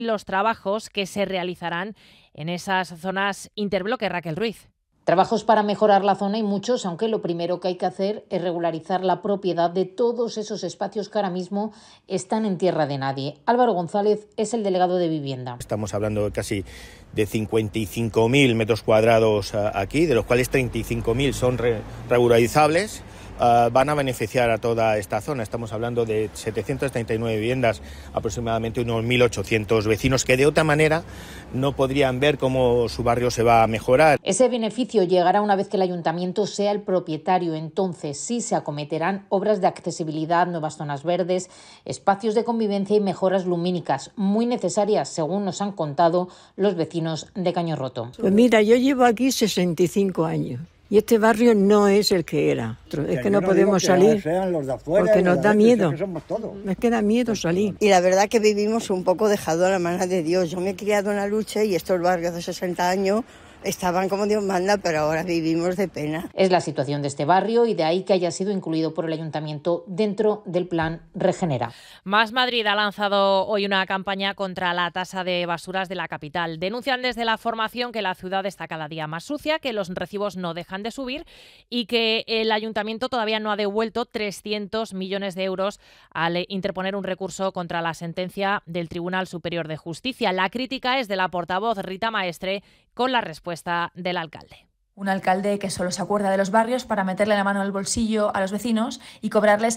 los trabajos que se realizarán en esas zonas interbloque. Raquel Ruiz. Trabajos para mejorar la zona y muchos, aunque lo primero que hay que hacer es regularizar la propiedad de todos esos espacios que ahora mismo están en tierra de nadie. Álvaro González es el delegado de Vivienda. Estamos hablando de casi de 55.000 metros cuadrados aquí, de los cuales 35.000 son regularizables. Van a beneficiar a toda esta zona. Estamos hablando de 739 viviendas, aproximadamente unos 1.800 vecinos que de otra manera no podrían ver cómo su barrio se va a mejorar. Ese beneficio llegará una vez que el ayuntamiento sea el propietario. Entonces sí se acometerán obras de accesibilidad, nuevas zonas verdes, espacios de convivencia y mejoras lumínicas, muy necesarias, según nos han contado los vecinos de Cañorroto. Pues mira, yo llevo aquí 65 años. Y este barrio no es el que era. Es que no podemos salir porque nos da miedo. Es que da miedo salir. Y la verdad que vivimos un poco dejado a la mano de Dios. Yo me he criado en la lucha y estos barrios de 60 años estaban como Dios manda, pero ahora vivimos de pena. Es la situación de este barrio y de ahí que haya sido incluido por el ayuntamiento dentro del plan Regenera. Más Madrid ha lanzado hoy una campaña contra la tasa de basuras de la capital. Denuncian desde la formación que la ciudad está cada día más sucia, que los recibos no dejan de subir y que el ayuntamiento todavía no ha devuelto 300 millones de euros al interponer un recurso contra la sentencia del Tribunal Superior de Justicia. La crítica es de la portavoz Rita Maestre con la respuesta del alcalde. Un alcalde que solo se acuerda de los barrios para meterle la mano al bolsillo a los vecinos y cobrarles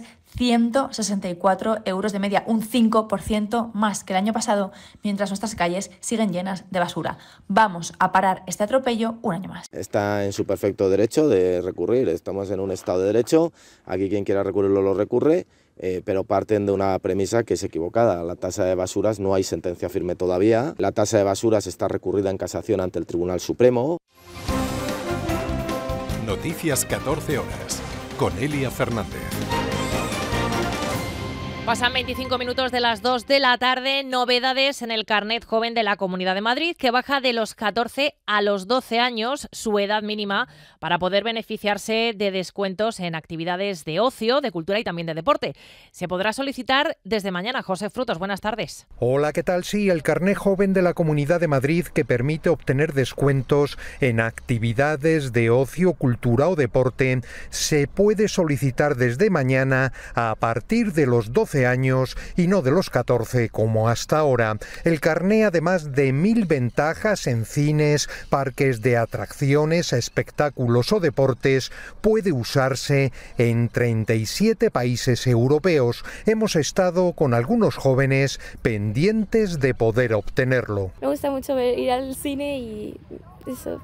164 euros de media, un 5% más que el año pasado, mientras nuestras calles siguen llenas de basura. Vamos a parar este atropello un año más. Está en su perfecto derecho de recurrir, estamos en un estado de derecho, aquí quien quiera recurrirlo lo recurre. Pero parten de una premisa que es equivocada. La tasa de basuras no hay sentencia firme todavía. La tasa de basuras está recurrida en casación ante el Tribunal Supremo. Noticias 14 horas con Elia Fernández. Pasan 25 minutos de las 2 de la tarde. Novedades en el carnet joven de la Comunidad de Madrid, que baja de los 14 a los 12 años su edad mínima para poder beneficiarse de descuentos en actividades de ocio, de cultura y también de deporte. Se podrá solicitar desde mañana. José Frutos, buenas tardes. Hola, ¿qué tal? Sí, el carnet joven de la Comunidad de Madrid que permite obtener descuentos en actividades de ocio, cultura o deporte se puede solicitar desde mañana a partir de los 12 años y no de los 14 como hasta ahora. El carné, además de 1000 ventajas en cines, parques de atracciones, espectáculos o deportes, puede usarse en 37 países europeos. Hemos estado con algunos jóvenes pendientes de poder obtenerlo. Me gusta mucho ir al cine y eso.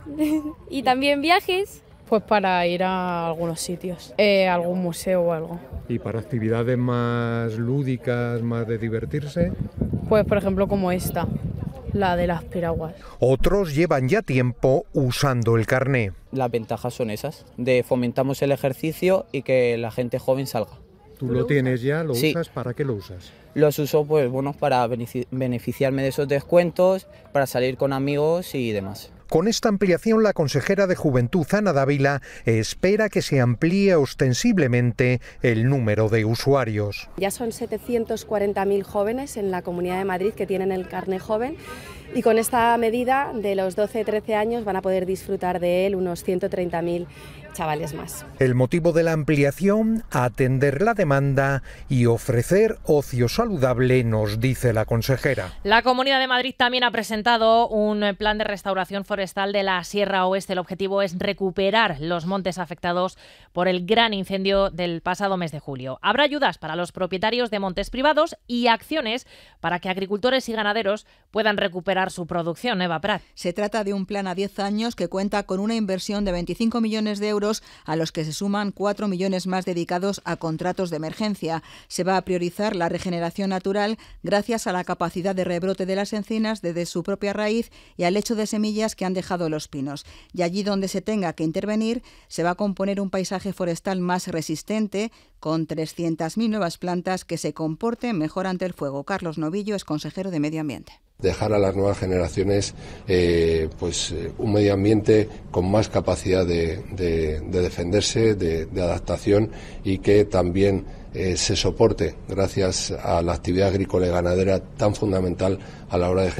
Y también viajes. Pues para ir a algunos sitios, algún museo o algo. ¿Y para actividades más lúdicas, más de divertirse? Pues por ejemplo como esta, la de las piraguas. Otros llevan ya tiempo usando el carné. Las ventajas son esas, de fomentamos el ejercicio y que la gente joven salga. ¿Tú lo tienes ya? ¿Lo sí. usas? ¿Para qué lo usas? Los uso pues bueno para beneficiarme de esos descuentos, para salir con amigos y demás. Con esta ampliación, la consejera de Juventud, Ana Dávila, espera que se amplíe ostensiblemente el número de usuarios. Ya son 740.000 jóvenes en la Comunidad de Madrid que tienen el carné joven y con esta medida de los 12-13 años van a poder disfrutar de él unos 130.000 chavales más. El motivo de la ampliación, atender la demanda y ofrecer ocio saludable, nos dice la consejera. La Comunidad de Madrid también ha presentado un plan de restauración forestal de la Sierra Oeste. El objetivo es recuperar los montes afectados por el gran incendio del pasado mes de julio. Habrá ayudas para los propietarios de montes privados y acciones para que agricultores y ganaderos puedan recuperar su producción. Eva Prat. Se trata de un plan a 10 años que cuenta con una inversión de 25 millones de euros, a los que se suman 4 millones más dedicados a contratos de emergencia. Se va a priorizar la regeneración natural gracias a la capacidad de rebrote de las encinas desde su propia raíz y al lecho de semillas que han dejado los pinos. Y allí donde se tenga que intervenir, se va a componer un paisaje forestal más resistente, con 300.000 nuevas plantas que se comporten mejor ante el fuego. Carlos Novillo es consejero de Medio Ambiente. Dejar a las nuevas generaciones un medio ambiente con más capacidad de defenderse, de adaptación, y que también se soporte gracias a la actividad agrícola y ganadera tan fundamental a la hora de